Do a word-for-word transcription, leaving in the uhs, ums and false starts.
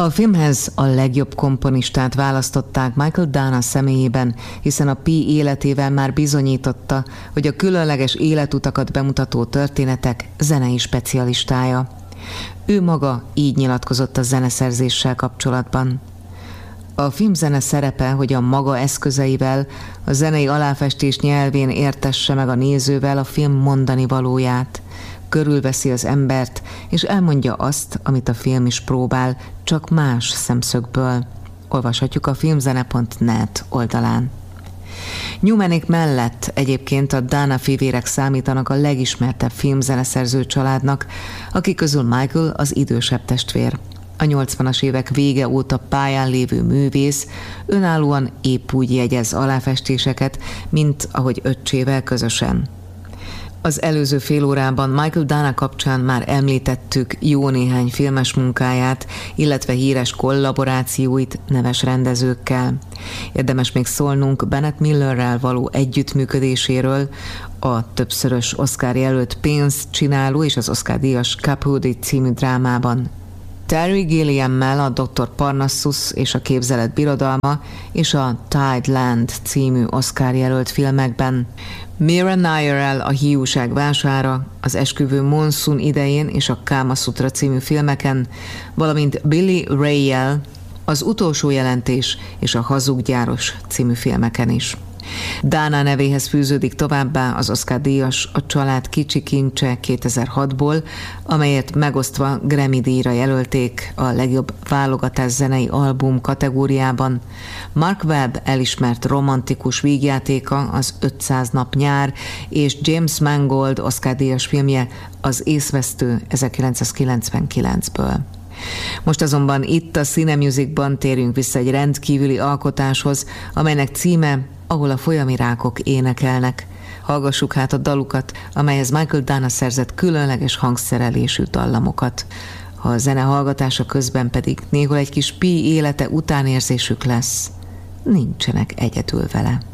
A filmhez a legjobb komponistát választották Michael Dana személyében, hiszen a Pi életével már bizonyította, hogy a különleges életutakat bemutató történetek zenei specialistája. Ő maga így nyilatkozott a zeneszerzéssel kapcsolatban. A filmzene szerepe, hogy a maga eszközeivel, a zenei aláfestés nyelvén értesse meg a nézővel a film mondani valóját. Körülveszi az embert, és elmondja azt, amit a film is próbál, csak más szemszögből. Olvashatjuk a filmzene pont net oldalán. Newmanék mellett egyébként a Dana fivérek számítanak a legismertebb filmzeneszerző családnak, akik közül Michael az idősebb testvér. A nyolcvanas évek vége óta pályán lévő művész önállóan épp úgy jegyez aláfestéseket, mint ahogy öccsével közösen. Az előző fél órában Michael Dana kapcsán már említettük jó néhány filmes munkáját, illetve híres kollaborációit neves rendezőkkel. Érdemes még szólnunk Bennett Millerrel való együttműködéséről, a többszörös Oscar jelölt pénzt csináló és az Oscar-díjas Capote című drámában. Terry Gilliammel a doktor Parnassus és a képzelet birodalma és a Tide Land című Oscar jelölt filmekben. Mira Nair-rel a Hiúság vására, az Esküvő monszun idején és a Kama Sutra című filmeken, valamint Billy Ray-jel az Utolsó jelentés és a Hazuggyáros című filmeken is. Dana nevéhez fűződik továbbá az Oscar-díjas A család kicsi kincse kétezer-hatból, amelyet megosztva Grammy-díjra jelölték a legjobb válogatás zenei album kategóriában. Mark Webb elismert romantikus vígjátéka az ötszáz nap nyár, és James Mangold Oscar-díjas filmje az Észvesztő ezerkilencszázkilencvenkilencből. Most azonban itt a Cinemusicban térjünk vissza egy rendkívüli alkotáshoz, amelynek címe Ahol a folyami rákok énekelnek. Hallgassuk hát a dalukat, amelyhez Michael Dana szerzett különleges hangszerelésű dallamokat. A zene hallgatása közben pedig néhol egy kis Pi élete utánérzésük lesz. Nincsenek egyedül vele.